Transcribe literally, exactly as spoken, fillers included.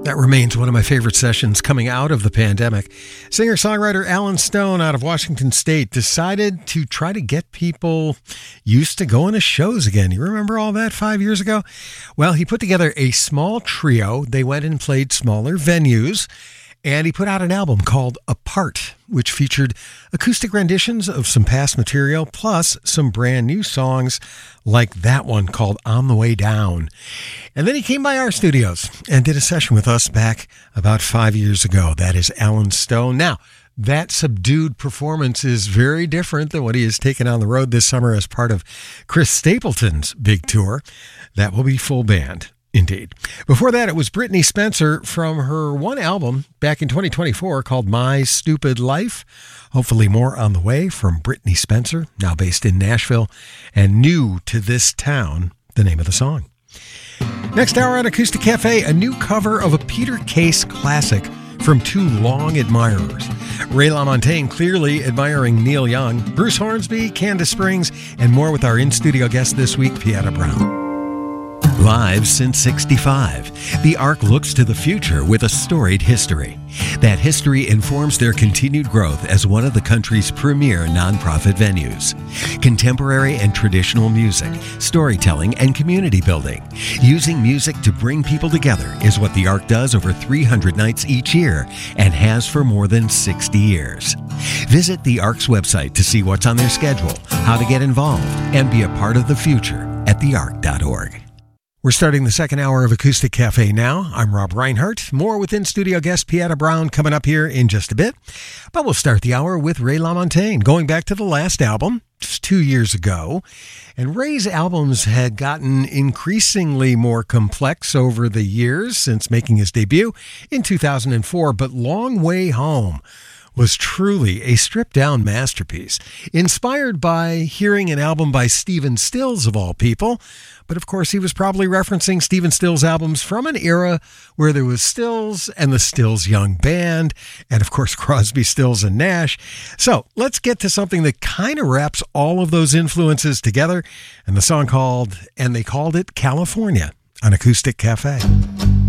That remains one of my favorite sessions coming out of the pandemic. Singer-songwriter Alan Stone out of Washington State decided to try to get people used to going to shows again. You remember all that five years ago? Well, he put together a small trio. They went and played smaller venues, and he put out an album called Apart, which featured acoustic renditions of some past material, plus some brand new songs like that one called On the Way Down. And then he came by our studios and did a session with us back about five years ago. That is Alan Stone. Now, that subdued performance is very different than what he has taken on the road this summer as part of Chris Stapleton's big tour. That will be full band. Indeed. Before that, it was Brittney Spencer from her one album back in twenty twenty-four called My Stupid Life. Hopefully more on the way from Brittney Spencer, now based in Nashville, and New to This Town, the name of the song. Next hour on Acoustic Cafe, a new cover of a Peter Case classic from two long admirers. Ray LaMontagne clearly admiring Neil Young, Bruce Hornsby, Candace Springs, and more with our in-studio guest this week, Pieta Brown. Live since sixty-five, the Ark looks to the future with a storied history. That history informs their continued growth as one of the country's premier nonprofit venues. Contemporary and traditional music, storytelling, and community building. Using music to bring people together is what the Ark does over three hundred nights each year and has for more than sixty years. Visit the Ark's website to see what's on their schedule, how to get involved, and be a part of the future at the ark dot org. We're starting the second hour of Acoustic Cafe now. I'm Rob Reinhardt. More with in-studio guest Pieta Brown coming up here in just a bit. But we'll start the hour with Ray LaMontagne, going back to the last album, just two years ago. And Ray's albums had gotten increasingly more complex over the years since making his debut in two thousand four. But Long Way Home was truly a stripped-down masterpiece, inspired by hearing an album by Stephen Stills, of all people. But of course, he was probably referencing Stephen Stills' albums from an era where there was Stills and the Stills Young Band, and of course, Crosby, Stills, and Nash. So let's get to something that kind of wraps all of those influences together, and the song called, and they called it California on Acoustic Cafe.